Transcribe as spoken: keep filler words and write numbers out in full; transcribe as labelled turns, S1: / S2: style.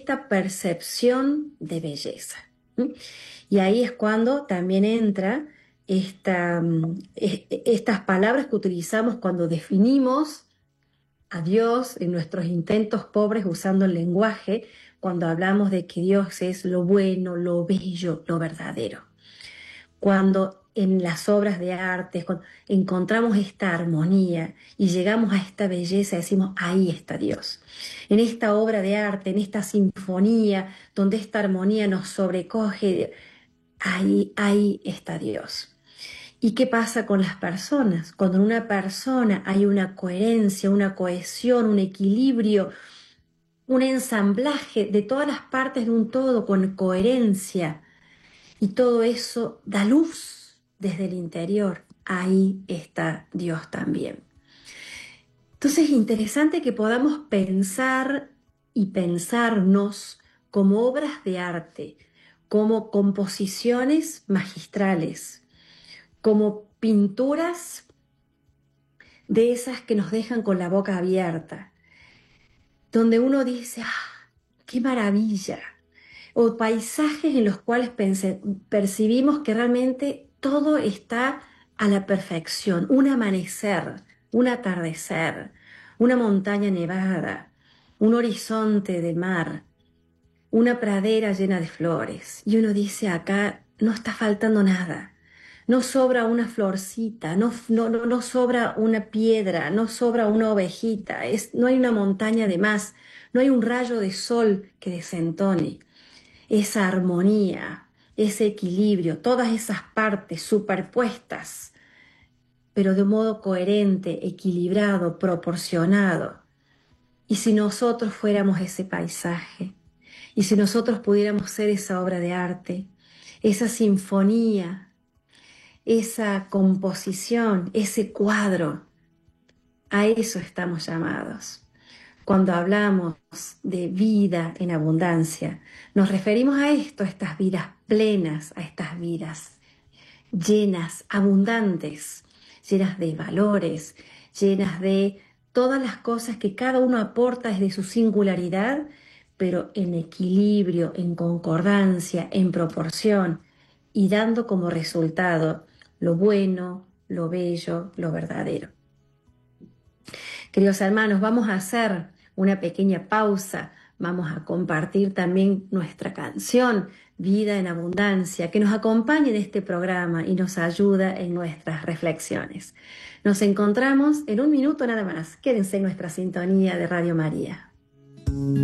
S1: esta percepción de belleza. ¿Mm? Y ahí es cuando también entra esta, mm, es- estas palabras que utilizamos cuando definimos a Dios en nuestros intentos pobres usando el lenguaje, cuando hablamos de que Dios es lo bueno, lo bello, lo verdadero. Cuando en las obras de arte cuando encontramos esta armonía y llegamos a esta belleza, decimos, ahí está Dios. En esta obra de arte, en esta sinfonía, donde esta armonía nos sobrecoge, ahí, ahí está Dios. ¿Y qué pasa con las personas? Cuando en una persona hay una coherencia, una cohesión, un equilibrio, un ensamblaje de todas las partes de un todo con coherencia, y todo eso da luz desde el interior, ahí está Dios también. Entonces es interesante que podamos pensar y pensarnos como obras de arte, como composiciones magistrales, como pinturas de esas que nos dejan con la boca abierta, donde uno dice, ¡ah, qué maravilla! O paisajes en los cuales pense- percibimos que realmente todo está a la perfección, un amanecer, un atardecer, una montaña nevada, un horizonte de mar, una pradera llena de flores. Y uno dice, acá no está faltando nada. No sobra una florcita, no, no, no, no sobra una piedra, no sobra una ovejita, es, no hay una montaña de más, no hay un rayo de sol que desentone. Esa armonía, ese equilibrio, todas esas partes superpuestas, pero de un modo coherente, equilibrado, proporcionado. Y si nosotros fuéramos ese paisaje, y si nosotros pudiéramos ser esa obra de arte, esa sinfonía, esa composición, ese cuadro, a eso estamos llamados. Cuando hablamos de vida en abundancia, nos referimos a esto, a estas vidas plenas, a estas vidas llenas, abundantes, llenas de valores, llenas de todas las cosas que cada uno aporta desde su singularidad, pero en equilibrio, en concordancia, en proporción y dando como resultado lo bueno, lo bello, lo verdadero. Queridos hermanos, vamos a hacer una pequeña pausa, vamos a compartir también nuestra canción Vida en Abundancia, que nos acompaña en este programa y nos ayuda en nuestras reflexiones. Nos encontramos en un minuto nada más. Quédense en nuestra sintonía de Radio María.